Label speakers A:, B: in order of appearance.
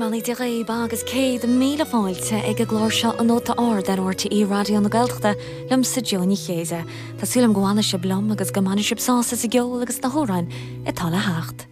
A: Johnny de Réib agus céad míle fáilte ag go glóir seo an nóta ár den orta í radio na Gaeltachta lum sa Johnny Chéise. Tásúlam gohána se blom agus gomána sib sása sa geol agus na hórain i tala hacht.